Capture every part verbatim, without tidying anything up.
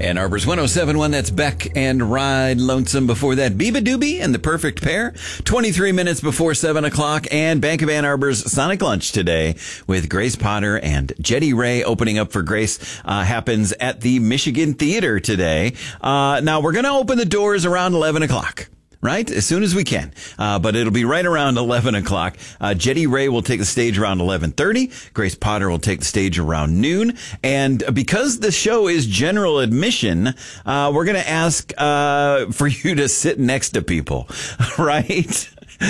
Ann Arbor's one oh seven point one, that's Beck and Ride Lonesome. Before that, Biba Doobie and the Perfect Pair. twenty-three minutes before seven o'clock, and Bank of Ann Arbor's Sonic Lunch today with Grace Potter and Jetty Ray. Opening up for Grace uh, happens at the Michigan Theater today. Uh, now, we're going to open the doors around eleven o'clock. Right? As soon as we can. Uh, but it'll be right around eleven o'clock. Uh, Jetty Ray will take the stage around eleven thirty. Grace Potter will take the stage around noon. And because the show is general admission, uh, we're going to ask, uh, for you to sit next to people. Right?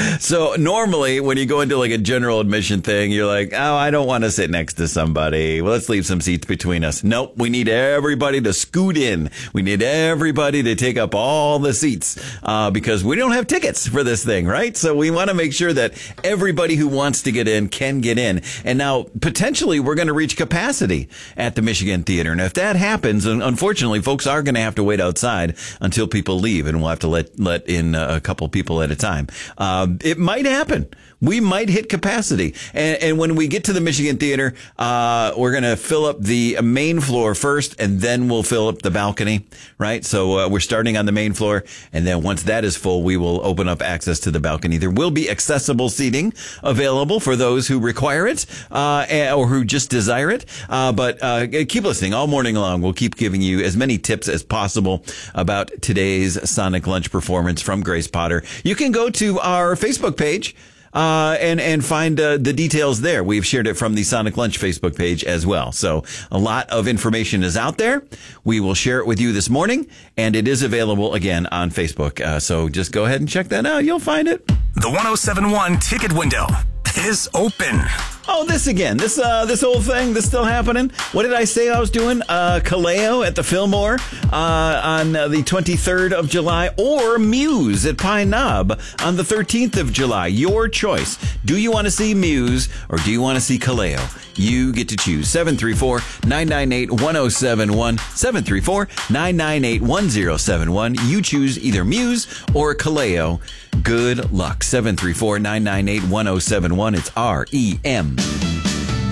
So normally when you go into like a general admission thing, you're like, oh, I don't want to sit next to somebody. Well, let's leave some seats between us. Nope. We need everybody to scoot in. We need everybody to take up all the seats, uh, because we don't have tickets for this thing, right? So we want to make sure that everybody who wants to get in can get in. And now potentially we're going to reach capacity at the Michigan Theater. And if that happens, unfortunately, folks are going to have to wait outside until people leave, and we'll have to let, let in a couple people at a time. Uh, it might happen. We might hit capacity. And, and when we get to the Michigan Theater, uh, we're going to fill up the main floor first, and then we'll fill up the balcony, right? So uh, we're starting on the main floor, and then once that is full, we will open up access to the balcony. There will be accessible seating available for those who require it, uh, or who just desire it. Uh, but uh, keep listening all morning long. We'll keep giving you as many tips as possible about today's Sonic Lunch performance from Grace Potter. You can go to our Facebook page, Uh, and, and find, uh, the details there. We've shared it from the Sonic Lunch Facebook page as well. So a lot of information is out there. We will share it with you this morning, and it is available again on Facebook. Uh, so just go ahead and check that out. You'll find it. The one oh seven point one ticket window is open. Oh, this again. This, uh, this old thing, this still happening. What did I say I was doing? Uh, Kaleo at the Fillmore, uh, on uh, the twenty-third of July, or Muse at Pine Knob on the thirteenth of July. Your choice. Do you want to see Muse, or do you want to see Kaleo? You get to choose. seven three four, nine nine eight, one oh seven one. seven three four, nine nine eight, one oh seven one. You choose either Muse or Kaleo. Good luck. seven three four, nine nine eight, one oh seven one. It's R E M.